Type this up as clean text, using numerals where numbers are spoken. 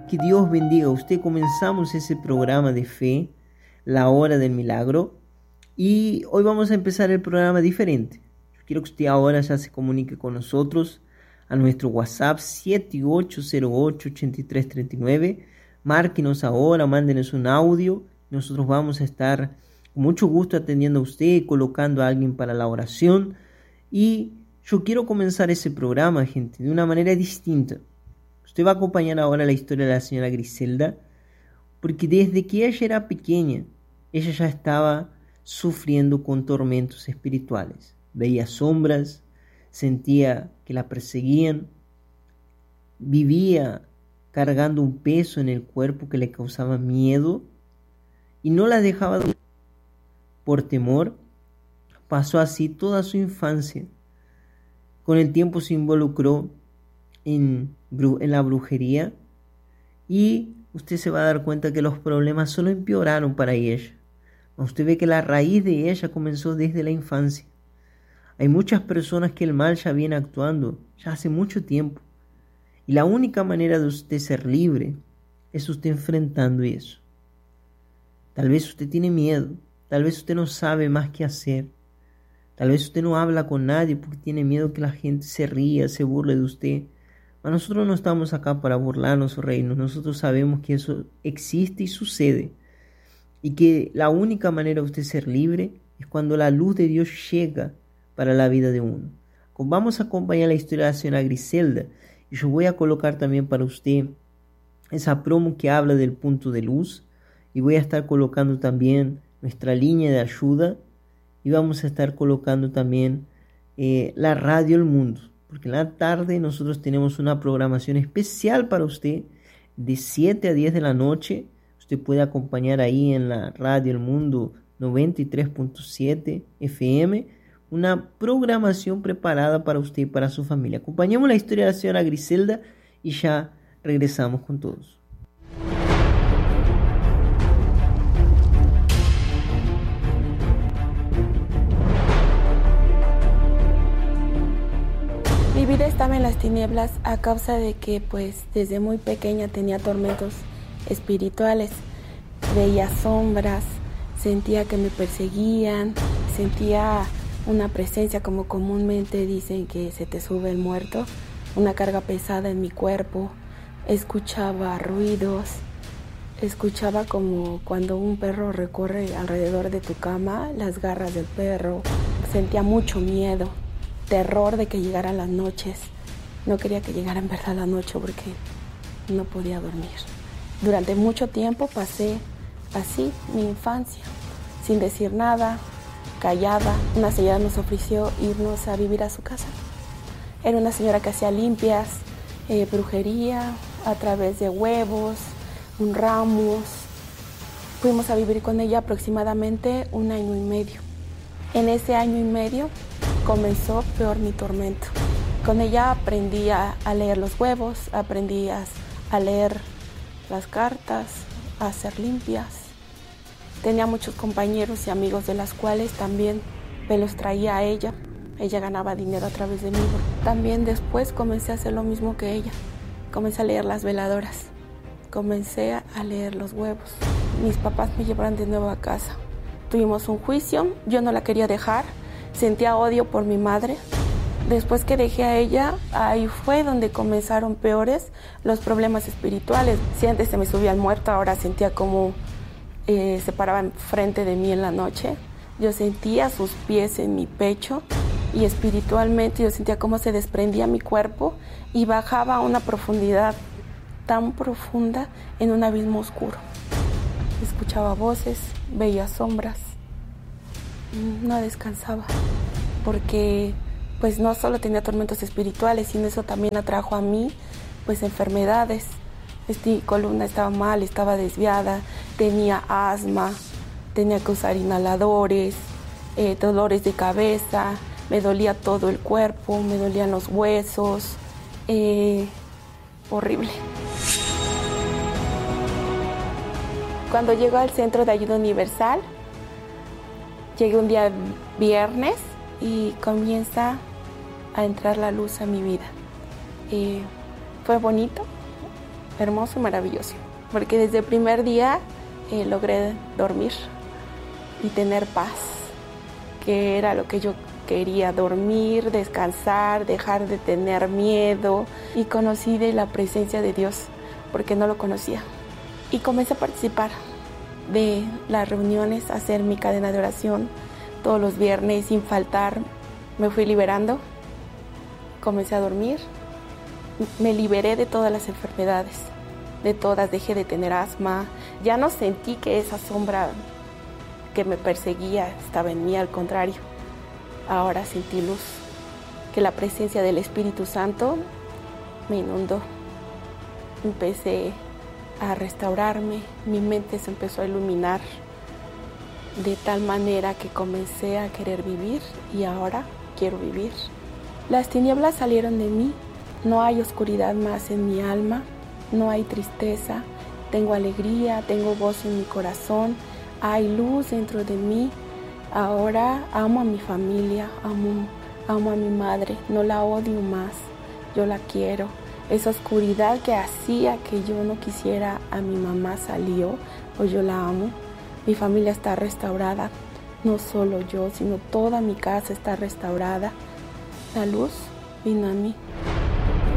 Que Dios bendiga a usted. Comenzamos ese programa de fe, la hora del milagro, y hoy vamos a empezar el programa diferente. Yo quiero que usted ahora ya se comunique con nosotros a nuestro WhatsApp 7808-8339. Márquenos ahora, mándenos un audio. Nosotros vamos a estar con mucho gusto atendiendo a usted, colocando a alguien para la oración. Y yo quiero comenzar ese programa, gente, de una manera distinta. Usted va a acompañar ahora la historia de la señora Griselda, porque desde que ella era pequeña, ella ya estaba sufriendo con tormentos espirituales. Veía sombras, sentía que la perseguían, vivía cargando un peso en el cuerpo que le causaba miedo y no la dejaba dormir. Por temor, pasó así toda su infancia. Con el tiempo se involucró en la brujería y usted se va a dar cuenta que los problemas solo empeoraron para ella. Usted ve que la raíz de ella comenzó desde la infancia. Hay muchas personas que el mal ya viene actuando ya hace mucho tiempo y la única manera de usted ser libre es usted enfrentando eso. Tal vez usted tiene miedo, tal vez usted no sabe más qué hacer, tal vez usted no habla con nadie porque tiene miedo que la gente se ría, se burle de usted. Pero nosotros no estamos acá para burlarnos o reírnos. Nosotros sabemos que eso existe y sucede. Y que la única manera de usted ser libre es cuando la luz de Dios llega para la vida de uno. Vamos a acompañar la historia de la señora Griselda. Y yo voy a colocar también para usted esa promo que habla del punto de luz. Y voy a estar colocando también nuestra línea de ayuda. Y vamos a estar colocando también la radio El Mundo. Porque en la tarde nosotros tenemos una programación especial para usted de 7 a 10 de la noche. Usted puede acompañar ahí en la radio El Mundo 93.7 FM una programación preparada para usted y para su familia. Acompañemos la historia de la señora Griselda y ya regresamos con todos. Mi vida estaba en las tinieblas a causa de que pues desde muy pequeña tenía tormentos espirituales. Veía sombras, sentía que me perseguían, sentía una presencia, como comúnmente dicen que se te sube el muerto, una carga pesada en mi cuerpo. Escuchaba ruidos, escuchaba como cuando un perro recorre alrededor de tu cama, las garras del perro. Sentía mucho miedo, terror de que llegaran las noches. No quería que llegara en verdad la noche porque no podía dormir. Durante mucho tiempo pasé así mi infancia, sin decir nada, callada. Una señora nos ofreció irnos a vivir a su casa. Era una señora que hacía limpias, brujería a través de huevos, ramos. Fuimos a vivir con ella aproximadamente 1 año y medio. En ese año y medio comenzó peor mi tormento. Con ella aprendí a leer los huevos, aprendí a leer las cartas, a hacer limpias. Tenía muchos compañeros y amigos de las cuales también me los traía a ella. Ella ganaba dinero a través de mí. También después comencé a hacer lo mismo que ella. Comencé a leer las veladoras. Comencé a leer los huevos. Mis papás me llevaron de nuevo a casa. Tuvimos un juicio, yo no la quería dejar. Sentía odio por mi madre. Después que dejé a ella, ahí fue donde comenzaron peores los problemas espirituales. Si antes se me subía el muerto, ahora sentía como se paraba enfrente de mí en la noche. Yo sentía sus pies en mi pecho y espiritualmente yo sentía cómo se desprendía mi cuerpo y bajaba a una profundidad tan profunda en un abismo oscuro. Escuchaba voces, veía sombras, no descansaba porque pues no solo tenía tormentos espirituales, sino eso también atrajo a mí pues enfermedades. Mi columna estaba mal, estaba desviada, tenía asma, tenía que usar inhaladores, dolores de cabeza, me dolía todo el cuerpo, me dolían los huesos, horrible. Cuando llego al Centro de Ayuda Universal, llegué un día viernes y comienza a entrar la luz a mi vida. Fue bonito, hermoso, maravilloso, porque desde el primer día logré dormir y tener paz, que era lo que yo quería: dormir, descansar, dejar de tener miedo. Y conocí de la presencia de Dios, porque no lo conocía. Y comencé a participar de las reuniones, a hacer mi cadena de oración todos los viernes sin faltar. Me fui liberando, comencé a dormir, me liberé de todas las enfermedades, de todas. Dejé de tener asma, ya no sentí que esa sombra que me perseguía estaba en mí, al contrario. Ahora sentí luz, que la presencia del Espíritu Santo me inundó. Empecé a restaurarme, mi mente se empezó a iluminar de tal manera que comencé a querer vivir, y ahora quiero vivir. Las tinieblas salieron de mí, no hay oscuridad más en mi alma, no hay tristeza, tengo alegría, tengo gozo en mi corazón, hay luz dentro de mí. Ahora amo a mi familia, amo a mi madre, no la odio más, yo la quiero. Esa oscuridad que hacía que yo no quisiera a mi mamá salió, pues yo la amo. Mi familia está restaurada, no solo yo, sino toda mi casa está restaurada. La luz vino a mí.